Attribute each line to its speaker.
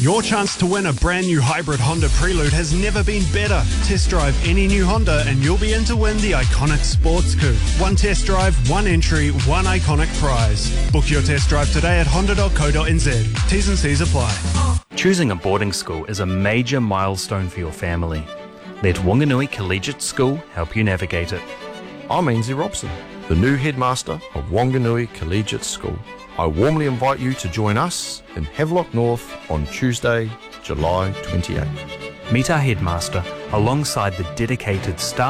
Speaker 1: Your chance to win a brand new hybrid Honda Prelude has never been better. Test drive any new Honda and you'll be in to win the iconic sports coupe. One test drive, one entry, one iconic prize. Book your test drive today at honda.co.nz. T's and C's apply.
Speaker 2: Choosing a boarding school is a major milestone for your family. Let Wanganui Collegiate School help you navigate it.
Speaker 3: I'm Ainsley Robson, the new headmaster of Wanganui Collegiate School. I warmly invite you to join us in Havelock North on Tuesday, July 28.
Speaker 2: Meet our headmaster alongside the dedicated staff